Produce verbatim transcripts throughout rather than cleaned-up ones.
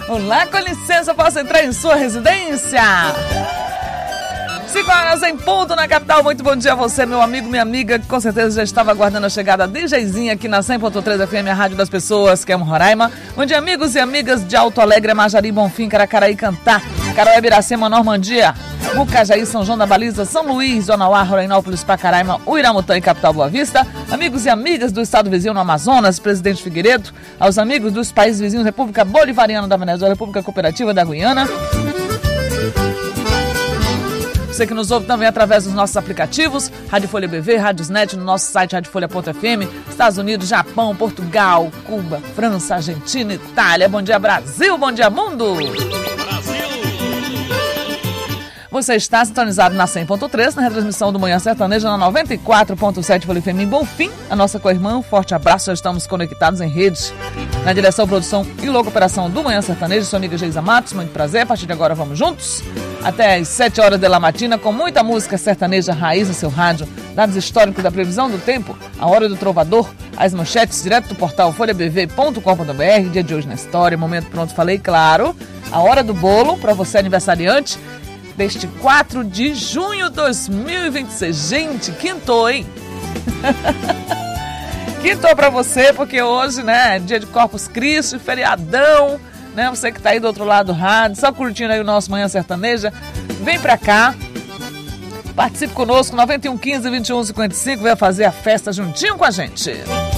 Olá, com licença, posso entrar em sua residência? cinco horas em ponto na capital. Muito bom dia a você, meu amigo, minha amiga, que com certeza já estava aguardando a chegada DJzinha aqui na cem ponto três F M, a rádio das pessoas, que é um Roraima. Bom dia, amigos e amigas de Alto Alegre, Majari, Bonfim, Caracaraí, Cantá, Caroé, Biracema, Normandia, Mucajaí, São João da Baliza, São Luís, Zona Uá, Rorainópolis, Pacaraima, Uiramutã e Capital Boa Vista. Amigos e amigas do estado vizinho no Amazonas, Presidente Figueiredo, aos amigos dos países vizinhos, República Bolivariana da Venezuela, República Cooperativa da Guiana. Você que nos ouve também através dos nossos aplicativos, Rádio Folha B V, Rádiosnet, no nosso site rádio folha ponto f m, Estados Unidos, Japão, Portugal, Cuba, França, Argentina, Itália. Bom dia, Brasil, bom dia, mundo! Você está sintonizado na cem ponto três, na retransmissão do Manhã Sertaneja, na noventa e quatro ponto sete Folha F M em Bonfim, a nossa co-irmã. Um forte abraço, já estamos conectados em rede. Na direção, produção e logo operação do Manhã Sertaneja, sua amiga Geisa Matos, muito prazer. A partir de agora vamos juntos, até às sete horas da matina, com muita música sertaneja raiz no seu rádio, dados históricos da previsão do tempo, a hora do trovador, as manchetes direto do portal folha b v ponto com ponto b r, dia de hoje na história, momento pronto, falei, claro, a hora do bolo, para você aniversariante, deste quatro de junho de dois mil e vinte e seis. Gente, quintou, hein? Quintou pra você, porque hoje, né, é dia de Corpus Christi, feriadão, né? Você que tá aí do outro lado do rádio, só curtindo aí o nosso Manhã Sertaneja, vem pra cá, participe conosco, nove um um cinco, vinte e um cinquenta e cinco, venha fazer a festa juntinho com a gente.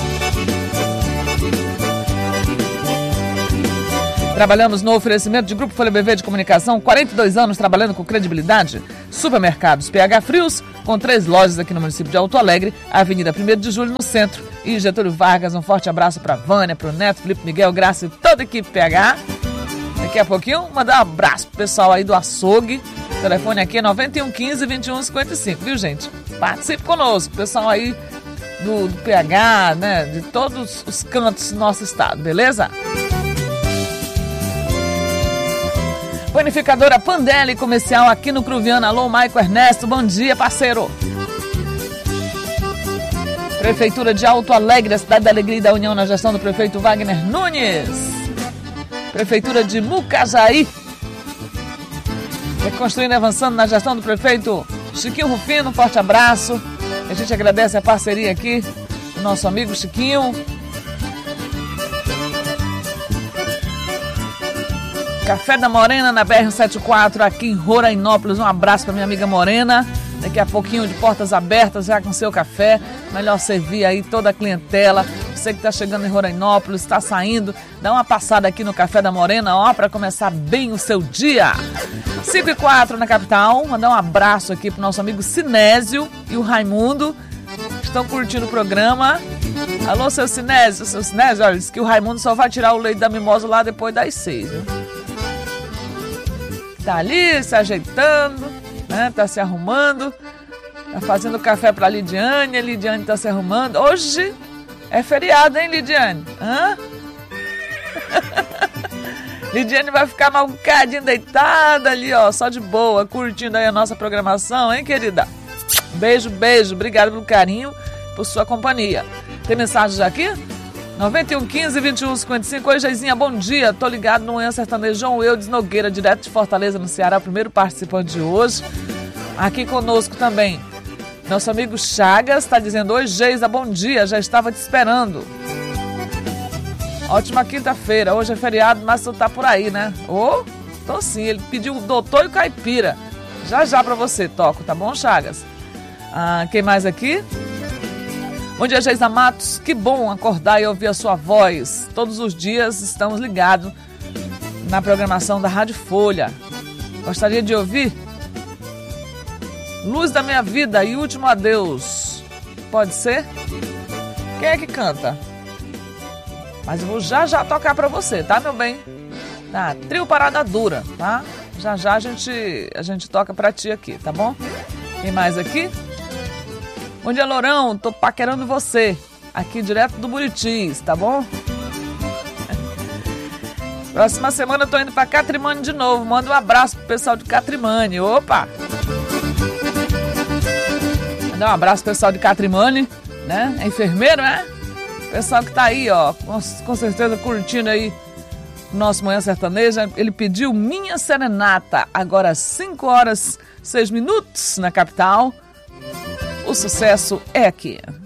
Trabalhamos no oferecimento de Grupo Folha B V de Comunicação, quarenta e dois anos trabalhando com credibilidade. Supermercados P H Frios, com três lojas aqui no município de Alto Alegre, Avenida primeiro de julho no centro. E Getúlio Vargas, um forte abraço para Vânia, para o Neto, Felipe, Miguel, Graça e toda a equipe P H. Daqui a pouquinho, mandar um abraço pro pessoal aí do açougue. O telefone aqui é nove um um cinco, vinte e um cinquenta e cinco, viu, gente? Participe conosco, pessoal aí do, do P H, né, de todos os cantos do nosso estado, beleza? Panificadora Pandelli Comercial aqui no Cruviana. Alô, Maico Ernesto, bom dia, parceiro. Prefeitura de Alto Alegre, a cidade da alegria e da união, na gestão do prefeito Wagner Nunes. Prefeitura de Mucajaí, reconstruindo e avançando na gestão do prefeito Chiquinho Rufino, um forte abraço. A gente agradece a parceria aqui do nosso amigo Chiquinho. Café da Morena na B R cento e setenta e quatro, aqui em Rorainópolis. Um abraço para minha amiga Morena. Daqui a pouquinho de portas abertas, já com seu café. Melhor servir aí toda a clientela. Você que está chegando em Rorainópolis, está saindo, dá uma passada aqui no Café da Morena, ó, para começar bem o seu dia. cinco e quatro na capital. Mandar um abraço aqui pro nosso amigo Sinésio e o Raimundo. Estão curtindo o programa. Alô, seu Sinésio, seu Sinésio, olha, disse que o Raimundo só vai tirar o leite da mimosa lá depois das seis, viu? Tá ali se ajeitando, né? Tá se arrumando, tá fazendo café pra Lidiane, a Lidiane tá se arrumando. Hoje é feriado, hein, Lidiane? Hã? Lidiane vai ficar mal um bocadinho deitada ali, ó, só de boa, curtindo aí a nossa programação, hein, querida? Beijo, beijo, obrigado pelo carinho, por sua companhia. Tem mensagem aqui? nove um um cinco, vinte e um cinquenta e cinco. Oi, Geizinha, bom dia. Tô ligado no Manhã Sertanejo. João Eudes Nogueira, direto de Fortaleza, no Ceará, o primeiro participante de hoje. Aqui conosco também nosso amigo Chagas, está dizendo: oi, Geisa, bom dia, já estava te esperando. Ótima quinta-feira, hoje é feriado, mas tu tá por aí, né? Ô, oh, tô sim, ele pediu o doutor e o caipira. Já já pra você, toco, tá bom, Chagas? Ah, quem mais aqui? Bom dia, Geisa Matos, que bom acordar e ouvir a sua voz. Todos os dias estamos ligados na programação da Rádio Folha. Gostaria de ouvir Luz da Minha Vida e Último Adeus. Pode ser? Quem é que canta? Mas eu vou já já tocar pra você, tá, meu bem? Tá, trio Parada Dura, tá? Já já a gente, a gente toca pra ti aqui, tá bom? Quem mais aqui? Bom dia, Lourão, tô paquerando você, aqui direto do Buritis, tá bom? Próxima semana eu tô indo pra Catrimane de novo, manda um abraço pro pessoal de Catrimane, opa! Mandar um abraço pro pessoal de Catrimane, né? É enfermeiro, né? Pessoal que tá aí, ó, com, com certeza curtindo aí nosso Manhã Sertaneja. Ele pediu Minha Serenata, agora cinco horas, seis minutos na capital. O sucesso é aqui.